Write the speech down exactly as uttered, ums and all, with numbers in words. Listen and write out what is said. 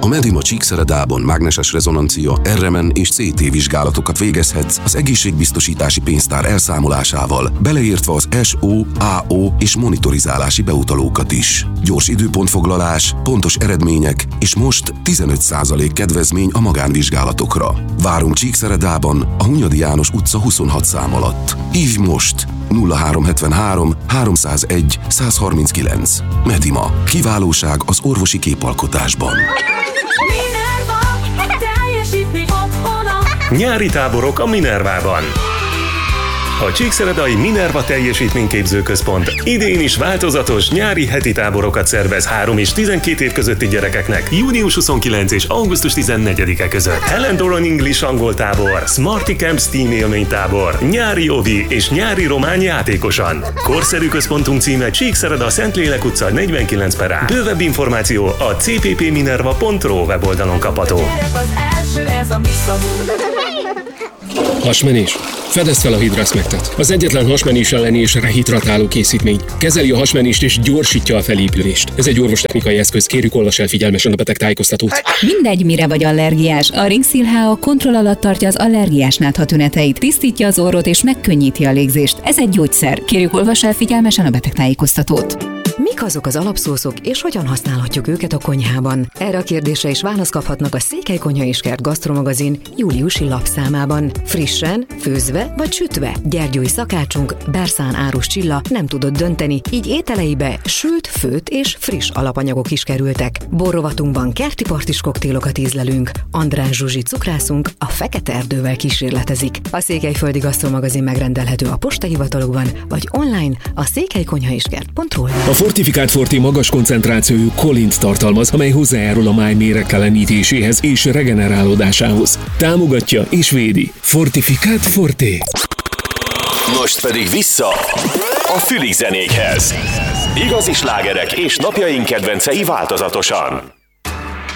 A Medima Csíkszeredában mágneses rezonancia, er em en és cé té vizsgálatokat végezhetsz az egészségbiztosítási pénztár elszámolásával, beleértve az es o, á o és monitorizálási beutalókat is. Gyors időpontfoglalás, pontos eredmények és most tizenöt százalék kedvezmény a magánvizsgálatokra. Várunk Csíkszeredában, a Hunyadi János utca huszonhat szám alatt. Hívj most! nulla három hetvenhárom háromszázegy százharminckilenc. Medima. Kiválóság az orvosi képalkotásban. Nyári táborok a Minervában. A Csíkszeredai Minerva Teljesítményképző Központ idén is változatos nyári heti táborokat szervez három és tizenkét év közötti gyerekeknek június huszonkilencedike és augusztus tizennegyedike között. Helen Doran English angol tábor, Smarty Camp Steam élménytábor, nyári ovi és nyári román játékosan. Korszerű központunk címe Csíkszereda Szentlélek utca negyvenkilenc per á. Bővebb információ a cé pé pé minerva pont ro weboldalon kapható. Hasmenés. Fedezd fel a Hidrasmectet. Az egyetlen hasmenés elleni és rehidratáló készítmény. Kezeli a hasmenést és gyorsítja a felépülést. Ez egy orvostechnikai eszköz, kérjük olvass el figyelmesen a betegtájékoztatót. Mindegy, mire vagy allergiás. A Ringszil há á kontroll alatt tartja az allergiás nátha tüneteit, tisztítja az orrot és megkönnyíti a légzést. Ez egy gyógyszer. Kérjük olvass el figyelmesen a betegtájékoztatót. Mik azok az alapszószok, és hogyan használhatjuk őket a konyhában? Erre a kérdésre is választ kaphatnak a Székely Konyha és Kert Gasztromagazin júliusi lapszámában. Frissen, főzve vagy sütve. Gyergyói szakácsunk, Berszán Árus Csilla nem tudott dönteni, így ételeibe sült, főtt és friss alapanyagok is kerültek. Borrovatunkban kerti partis koktélokat ízlelünk. András Zsuzsi cukrászunk a Fekete Erdővel kísérletezik. A Székelyföldi Gasztromagazin megrendelhető a postahivatalokban, vagy online a székelykonyhaiskert pont ro. Fortifikált Forté magas koncentrációjú kolint tartalmaz, amely hozzájárul a máj méregtelenítéséhez és regenerálódásához. Támogatja és védi. Fortifikált Forté. Most pedig vissza a Fülig zenékhez. Igazi slágerek és napjaink kedvencei változatosan.